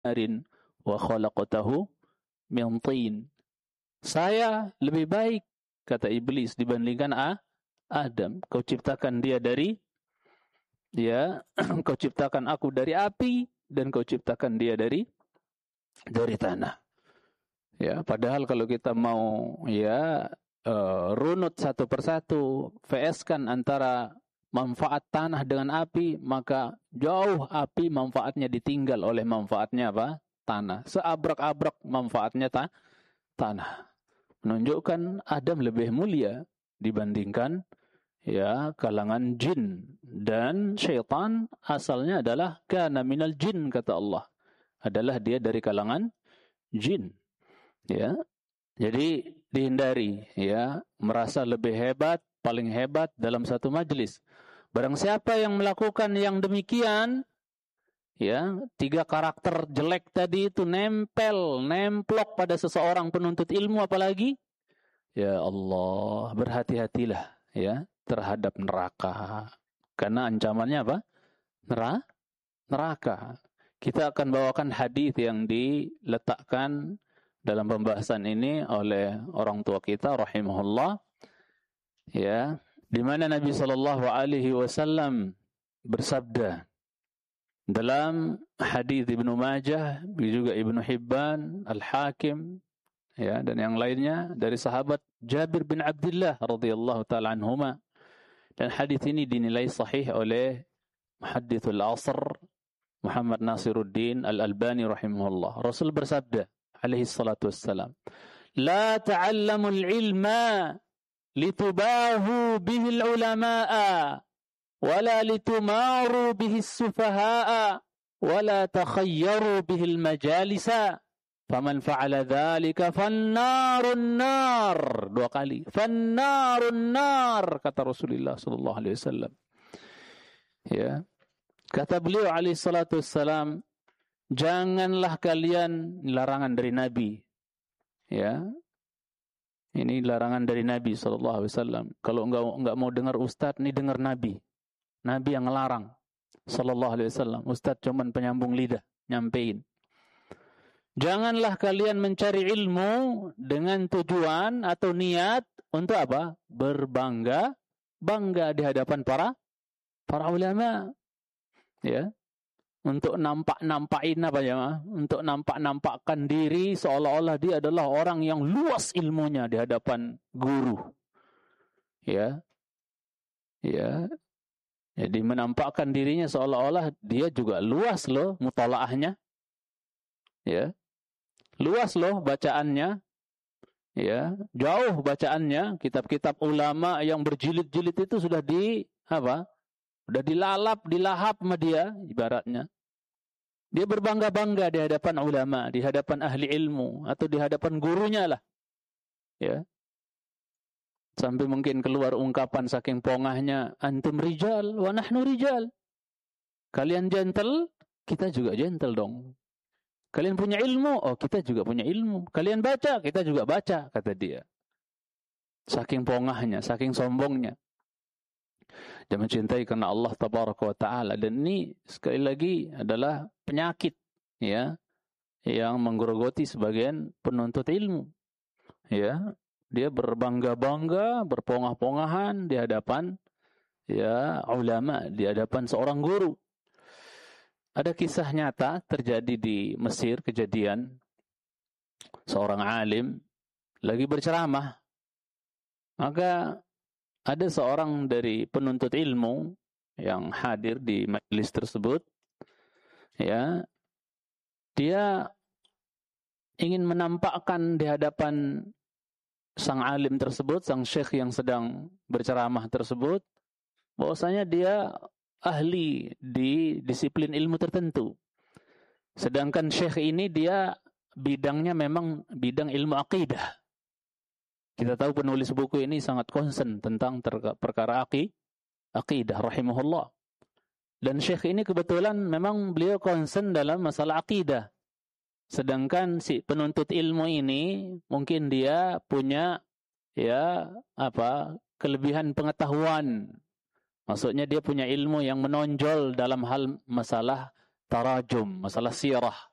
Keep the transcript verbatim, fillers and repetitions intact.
narin wa khalaqtahu min tin. Saya lebih baik, kata iblis, dibandingkan ah, Adam. Kau ciptakan dia dari ya, kau ciptakan aku dari api dan kau ciptakan dia dari dari tanah. Ya, padahal kalau kita mau ya uh, runut satu persatu, V S-kan antara manfaat tanah dengan api, maka jauh api manfaatnya ditinggal oleh manfaatnya apa? Tanah. Seabrak-abrak manfaatnya ta tanah. Menunjukkan Adam lebih mulia dibandingkan ya kalangan jin, dan syaitan asalnya adalah kana minal jin, kata Allah. Adalah dia dari kalangan jin. Ya. Jadi dihindari ya merasa lebih hebat, paling hebat dalam satu majlis. Barang siapa yang melakukan yang demikian, ya, tiga karakter jelek tadi itu nempel, nemplok pada seseorang penuntut ilmu apalagi, ya Allah, berhati-hatilah ya terhadap neraka. Karena ancamannya apa? Neraka. Neraka. Kita akan bawakan hadis yang diletakkan dalam pembahasan ini oleh orang tua kita rahimahullah, ya, di mana Nabi sallallahu alaihi wasallam bersabda dalam hadis Ibnu Majah, juga Ibnu Hibban, Al-Hakim, ya, dan yang lainnya dari sahabat Jabir bin Abdullah radhiyallahu taala anhuma, dan hadis ini dinilai sahih oleh Muhaddithul Asr Muhammad Nasiruddin Al-Albani rahimahullah. Rasul bersabda alaihi salatu wassalam, la ta'allamul ilma litubahu bihil ulama'a wala litumaru bihis sufaha'a wala takhayyaru bihil majalisa faman fa'ala dhalika fannarun nar. Dua kali, fannarun nar, kata Rasulullah sallallahu alaihi wasallam. Ya, kata beliau alaihi salatu wassalam, janganlah kalian, larangan dari Nabi, ya, ini larangan dari Nabi sallallahu alaihi wasallam. Kalau enggak enggak mau dengar ustaz, nih dengar Nabi. Nabi yang ngelarang sallallahu alaihi wasallam. Ustaz cuman penyambung lidah, nyampein. Janganlah kalian mencari ilmu dengan tujuan atau niat untuk apa? Berbangga, bangga di hadapan para para ulama. Ya. Untuk nampak-nampakin apa ya? Untuk nampak-nampakkan diri seolah-olah dia adalah orang yang luas ilmunya di hadapan guru. Ya. Ya. Jadi menampakkan dirinya seolah-olah dia juga luas loh mutalaahnya. Ya. Luas loh bacaannya. Ya, jauh bacaannya, kitab-kitab ulama yang berjilid-jilid itu sudah di apa? Sudah dilalap, dilahap sama dia, ibaratnya. Dia berbangga-bangga di hadapan ulama, di hadapan ahli ilmu, atau di hadapan gurunya lah. Ya. Sampai mungkin keluar ungkapan saking pongahnya, antum rijal, wa nahnu rijal. Kalian gentle, kita juga gentle dong. Kalian punya ilmu, oh kita juga punya ilmu. Kalian baca, kita juga baca, kata dia. Saking pongahnya, saking sombongnya. Dia mencintai karena Allah tabaraka wa ta'ala. Dan ini sekali lagi adalah penyakit, ya, yang menggerogoti sebagian penuntut ilmu. Ya, dia berbangga-bangga, berpongah-pongahan di hadapan ya ulama, di hadapan seorang guru. Ada kisah nyata terjadi di Mesir, kejadian seorang alim lagi berceramah. Maka ada seorang dari penuntut ilmu yang hadir di majelis tersebut, ya, dia ingin menampakkan di hadapan sang alim tersebut, sang syekh yang sedang berceramah tersebut, bahwasanya dia ahli di disiplin ilmu tertentu. Sedangkan syekh ini dia bidangnya memang bidang ilmu akidah. Kita tahu penulis buku ini sangat concern tentang perkara akidah rahimahullah. Dan syekh ini kebetulan memang beliau concern dalam masalah akidah. Sedangkan si penuntut ilmu ini mungkin dia punya ya apa kelebihan pengetahuan. Maksudnya dia punya ilmu yang menonjol dalam hal masalah tarajum, masalah sirah.